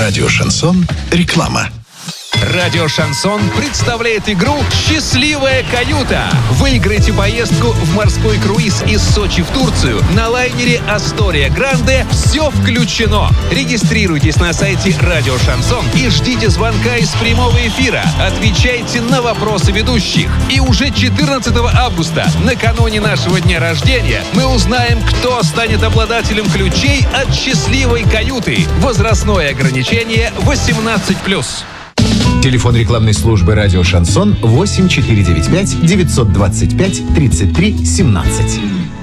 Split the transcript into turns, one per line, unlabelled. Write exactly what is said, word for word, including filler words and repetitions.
Радио «Шансон». Реклама.
Радио «Шансон» представляет игру «Счастливая каюта». Выиграйте поездку в морской круиз из Сочи в Турцию на лайнере «Астория Гранде». Все включено. Регистрируйтесь на сайте «Радио Шансон» и ждите звонка из прямого эфира. Отвечайте на вопросы ведущих. И уже четырнадцатого августа, накануне нашего дня рождения, мы узнаем, кто станет обладателем ключей от «Счастливой каюты». Возрастное ограничение восемнадцать плюс.
Телефон рекламной службы «Радио Шансон» восемь четыре девять пять девятьсот двадцать пять тридцать три семнадцать.